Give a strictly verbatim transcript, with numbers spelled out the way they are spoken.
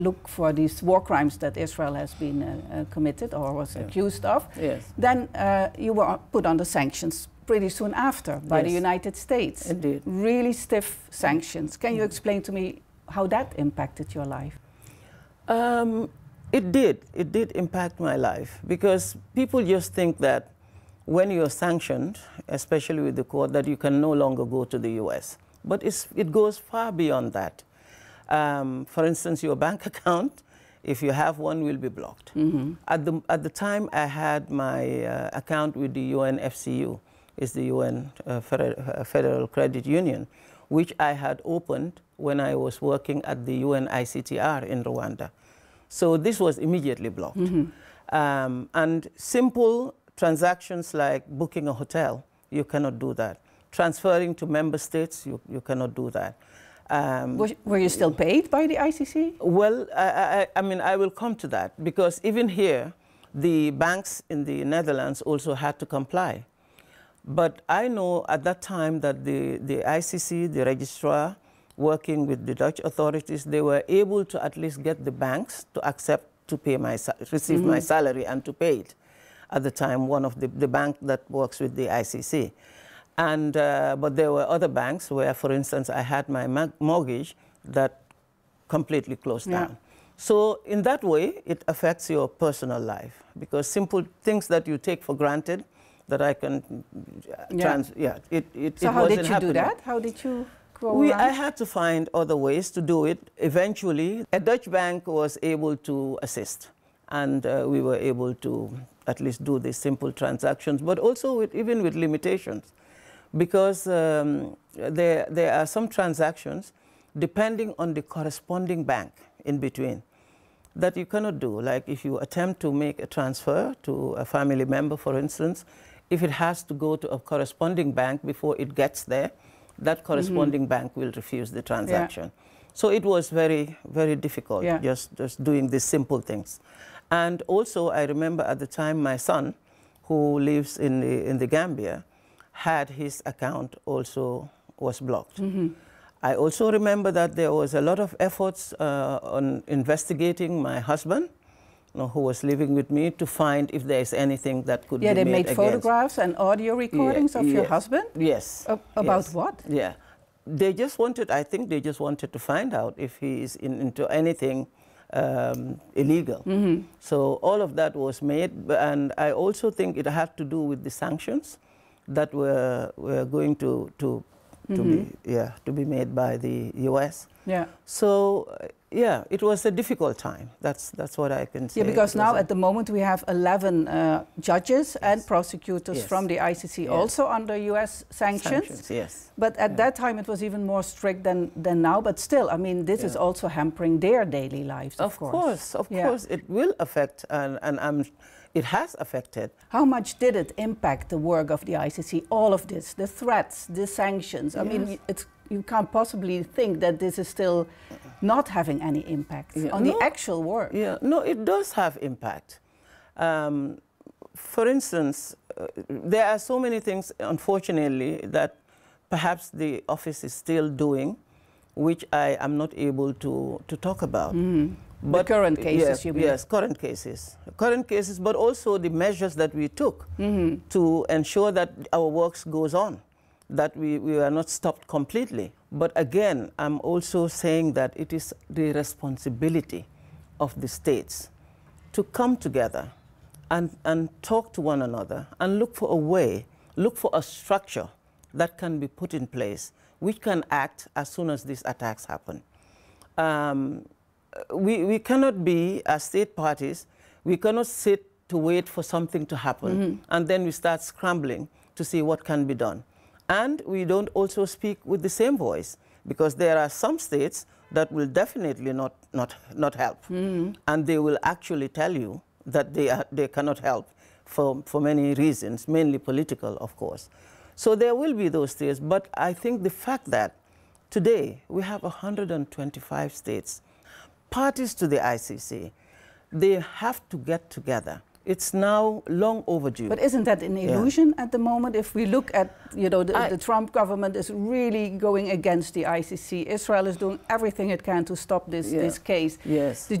look for these war crimes that Israel has been uh, uh, committed or was yeah. accused of, yes. then uh, you were put under sanctions pretty soon after by yes. the United States. Indeed. Really stiff sanctions. Can you explain to me how that impacted your life? Um, it did. It did impact my life, because people just think that when you're sanctioned, especially with the court, that you can no longer go to the U S. But it's, it goes far beyond that. Um, for instance, your bank account, if you have one, will be blocked. Mm-hmm. At the, at the time, I had my uh, account with the U N F C U, is the U N uh, Federal, uh, Federal Credit Union, which I had opened when I was working at the U N I C T R in Rwanda. So this was immediately blocked. Mm-hmm. um, and simple transactions like booking a hotel, you cannot do that. Transferring to member states, you, you cannot do that. Um, were, were you still paid by the I C C? Well, I, I, I mean, I will come to that, because even here, the banks in the Netherlands also had to comply. But I know at that time that the, the I C C, the registrar, working with the Dutch authorities, they were able to at least get the banks to accept to pay my, receive mm-hmm. my salary and to pay it. At the time, one of the, the bank that works with the I C C. And, uh, but there were other banks where, for instance, I had my mortgage that completely closed yeah. down. So in that way, it affects your personal life, because simple things that you take for granted, that I can yeah. trans, yeah, it, it, so it how wasn't did you happening. do that? How did you go we, around? I had to find other ways to do it. Eventually, a Dutch bank was able to assist, and uh, we were able to at least do these simple transactions, but also with, even with limitations, because um, there, there are some transactions, depending on the corresponding bank in between, that you cannot do. Like if you attempt to make a transfer to a family member, for instance, if it has to go to a corresponding bank before it gets there, that corresponding mm-hmm. bank will refuse the transaction. Yeah. So it was very, very difficult, yeah. just, just doing these simple things. And also, I remember at the time, my son, who lives in the, in the Gambia, had his account also was blocked. Mm-hmm. I also remember that there was a lot of efforts uh, on investigating my husband, you know, who was living with me, to find if there is anything that could yeah, be made Yeah, they made against. photographs and audio recordings yeah, of yes. your husband? Yes. A about yes. what? Yeah. They just wanted, I think they just wanted to find out if he is in, into anything um, illegal. Mm-hmm. So all of that was made, and I also think it had to do with the sanctions that were, were going to, to to mm-hmm. be yeah to be made by the U S. Yeah. So uh, yeah, it was a difficult time. That's that's what I can say. Yeah, because now at the moment we have eleven uh, judges yes. and prosecutors yes. from the I C C yes. also under U S sanctions. Sanctions, yes. But at yeah. that time it was even more strict than than now. But still, I mean, this yeah. is also hampering their daily lives. Of, of course, course, of yeah. course, it will affect, and and I'm. It has affected. How much did it impact the work of the I C C, all of this, the threats, the sanctions? I yes. mean, it's, you can't possibly think that this is still not having any impact yeah. on no, the actual work. Yeah, no, it does have impact. Um, for instance, uh, there are so many things, unfortunately, that perhaps the office is still doing, which I am not able to, to talk about. Mm-hmm. But the current cases, yes, you mean? Yes, current cases. Current cases, but also the measures that we took mm-hmm. to ensure that our works goes on, that we, we are not stopped completely. But again, I'm also saying that it is the responsibility of the states to come together and, and talk to one another and look for a way, look for a structure that can be put in place, which can act as soon as these attacks happen. Um, We, we cannot be, as state parties, we cannot sit to wait for something to happen, mm-hmm. and then we start scrambling to see what can be done. And we don't also speak with the same voice, because there are some states that will definitely not, not, not help. Mm-hmm. And they will actually tell you that they, are, they cannot help for, for many reasons, mainly political, of course. So there will be those states, but I think the fact that today we have one hundred twenty-five states, parties to the I C C, they have to get together It's now long overdue. But isn't that an illusion yeah. at the moment? If we look at, you know, the, the Trump government is really going against the I C C. Israel is doing everything it can to stop this, yeah. this case. Yes. The